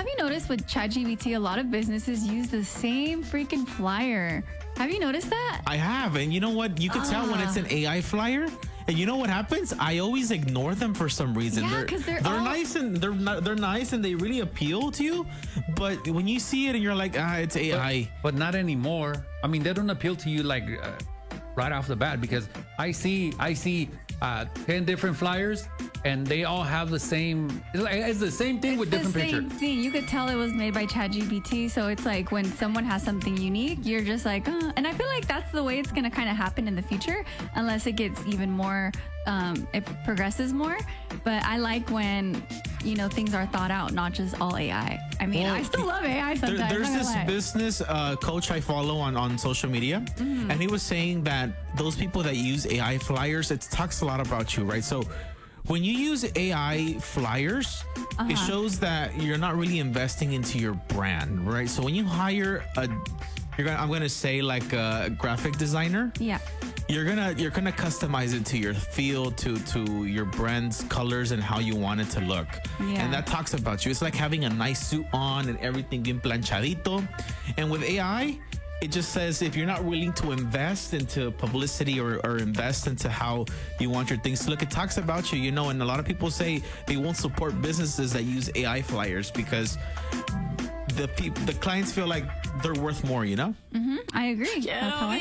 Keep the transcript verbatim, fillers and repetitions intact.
have you noticed with ChatGPT, a lot of businesses use the same freaking flyer? Have you noticed that? I have. And you know what? You could tell when it's an A I flyer. And you know what happens? I always ignore them for some reason. Yeah, because they're, they're, they're all... nice and they're not, they're nice and they really appeal to you. But when you see it and you're like, ah, it's A I. But, but not anymore. I mean, they don't appeal to you like uh, right off the bat, because I see I see uh, ten different flyers and they all have the same. It's, like, it's the same thing it's with different pictures. It's the same thing. You could tell it was made by ChatGPT. So it's like when someone has something unique, you're just like, oh. And I feel like that's the way it's going to kind of happen in the future, unless it gets even more, um, it progresses more. But I like when, you know, things are thought out, not just all A I. I mean, well, I still love A I sometimes. There, there's this lie. business uh, coach I follow on, on social media, mm-hmm. and he was saying that those people that use A I flyers, it talks a lot about you, right? So when you use A I flyers, uh-huh. it shows that you're not really investing into your brand, right? So when you hire a, you're gonna, I'm going to say like a graphic designer. Yeah. You're gonna you're gonna customize it to your feel, to to your brand's colors and how you want it to look. Yeah. And that talks about you. It's like having a nice suit on and everything bien planchadito. And with A I, it just says if you're not willing to invest into publicity or, or invest into how you want your things to look, it talks about you, you know. And a lot of people say they won't support businesses that use A I flyers because the people, the clients feel like they're worth more, you know. Mm-hmm. I agree. That's how I